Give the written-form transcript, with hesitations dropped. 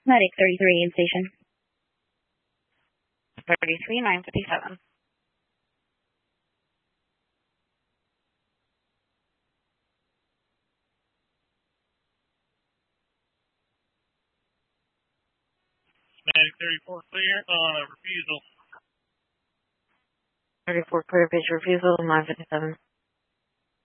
Medic 33 in station. 33, 957. Medic 34 clear, refusal. 34 clear, pitch refusal, 957.